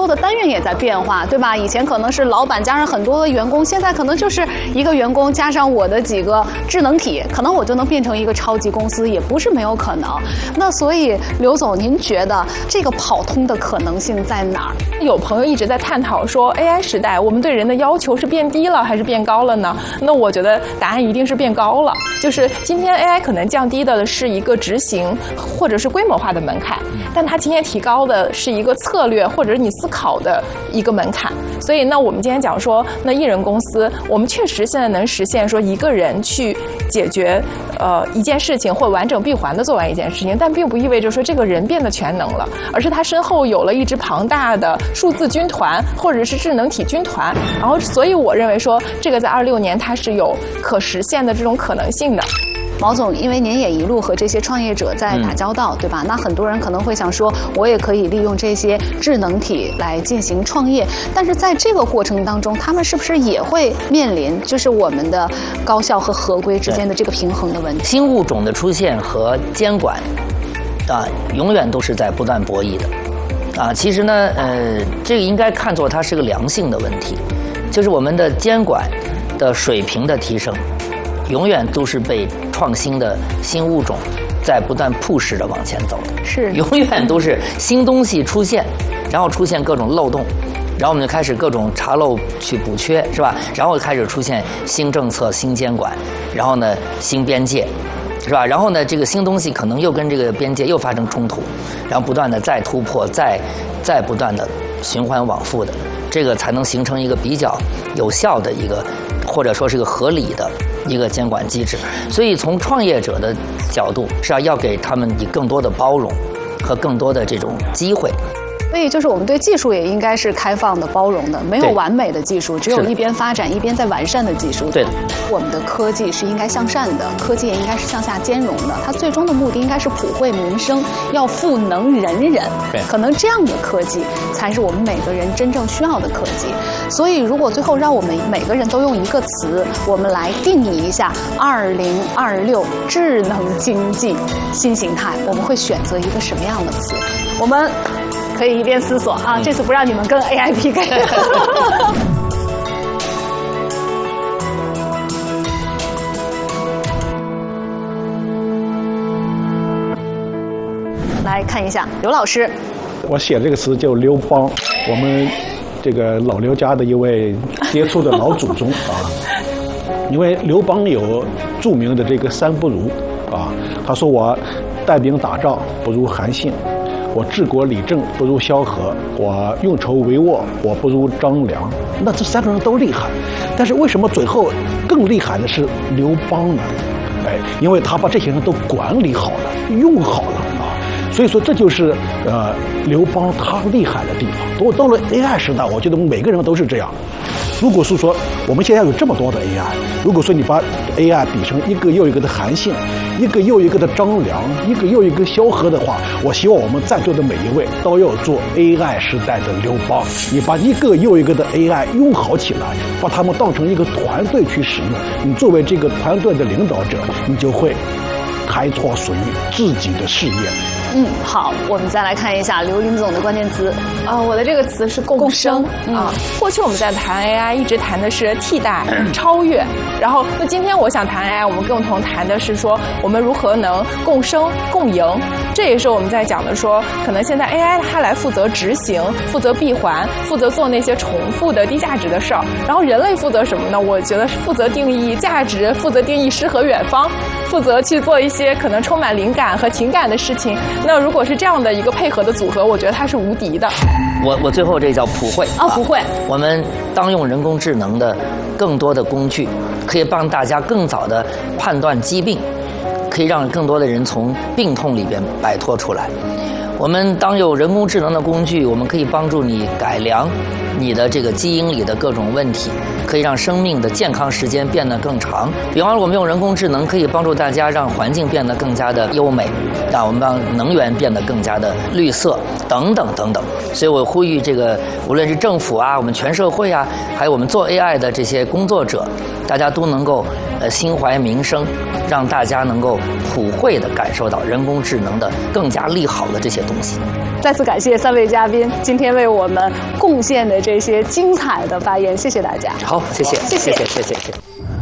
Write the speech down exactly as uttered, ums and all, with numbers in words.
做的单元也在变化，对吧？以前可能是老板加上很多的员工，现在可能就是一个员工加上我的几个智能体，可能我就能变成一个超级公司，也不是没有可能。那所以刘总，您觉得这个跑通的可能性在哪儿？ 有朋友一直在探讨说 A I 时代我们对人的要求是变低了还是变高了呢？那我觉得答案一定是变高了。就是今天 A I 可能降低的是一个执行或者是规模化的门槛，但它今天提高的是一个策略或者是你思考的一个门槛。所以那我们今天讲说，那艺人公司我们确实现在能实现说一个人去解决呃一件事情或完整闭环的做完一件事情，但并不意味着说这个人变得全能了，而是他身后有了一支庞大的数字军团或者是智能体军团。然后所以我认为说这个在二六年它是有可实现的这种可能性的。 毛总，因为您也一路和这些创业者在打交道，嗯、对吧？那很多人可能会想说，我也可以利用这些智能体来进行创业，但是在这个过程当中，他们是不是也会面临就是我们的高效和合规之间的这个平衡的问题？ 新物种的出现和监管啊，永远都是在不断博弈的啊。其实呢，呃，这个应该看作它是个良性的问题，就是我们的监管的水平的提升，永远都是被创新的新物种在不断push着往前走的， 是永远都是新东西出现，然后出现各种漏洞，然后我们就开始各种查漏去补缺，是吧？然后开始出现新政策、新监管，然后呢新边界，是吧？然后呢这个新东西可能又跟这个边界又发生冲突，然后不断的再突破，再再不断的循环往复的，这个才能形成一个比较有效的一个，或者说是个合理的一个监管机制。所以从创业者的角度是要要给他们以更多的包容和更多的这种机会。 所以就是我们对技术也应该是开放的、包容的，没有完美的技术，只有一边发展一边在完善的技术。 对的， 我们的科技是应该向善的，科技也应该是向下兼容的，它最终的目的应该是普惠民生，要赋能人人。 对， 可能这样的科技才是我们每个人真正需要的科技。所以，如果最后让我们每个人都用一个词，我们来定义一下二零二六智能经济新形态，我们会选择一个什么样的词？我们可以一边思索啊，这次不让你们跟 A I P K。来看一下刘老师， 我写这个词叫刘邦，我们这个老刘家的一位杰出的老祖宗啊。因为刘邦有著名的这个三不如啊，他说我带兵打仗不如韩信。我治国理政不如萧何，我运筹帷幄我不如张良。那这三个人都厉害，但是为什么最后更厉害的是刘邦呢？哎，因为他把这些人都管理好了，用好了啊。所以说这就是呃刘邦他厉害的地方。不过到了 A I 时代，我觉得每个人都是这样。如果是说我们现在有这么多的 A I， 如果说你把 A I 比成一个又一个的韩信，一个又一个的张良，一个又一个萧何的话，我希望我们在座的每一位都要做 A I 时代的刘邦。你把一个又一个的 A I 用好起来，把他们当成一个团队去使用，你作为这个团队的领导者，你就会开创属于自己的事业。 嗯，好，我们再来看一下刘林总的关键词啊、呃，我的这个词是共生啊。过去我们在谈 A I， 一直谈的是替代、超越，然后那今天我想谈 A I， 我们共同谈的是说我们如何能共生共赢。这也是我们在讲的说，可能现在 A I 它来负责执行、负责闭环、负责做那些重复的低价值的事儿，然后人类负责什么呢？我觉得是负责定义价值，负责定义诗和远方，负责去做一些可能充满灵感和情感的事情。那如果是这样的一个配合的组合，我觉得它是无敌的。 我我最后这叫普惠啊，普惠。 我们当用人工智能的更多的工具，可以帮大家更早的判断疾病，可以让更多的人从病痛里边摆脱出来。我们当有人工智能的工具，我们可以帮助你改良你的这个基因里的各种问题，可以让生命的健康时间变得更长。比方说，我们用人工智能可以帮助大家让环境变得更加的优美，让我们让能源变得更加的绿色，等等等等。所以我呼吁这个，无论是政府啊，我们全社会啊，还有我们做 A I 的这些工作者，大家都能够呃心怀民生，让大家能够普惠地感受到人工智能的更加利好的这些东西。 再次感谢三位嘉宾今天为我们贡献的这些精彩的发言，谢谢大家。 好，谢谢， 谢谢， 谢谢，谢谢。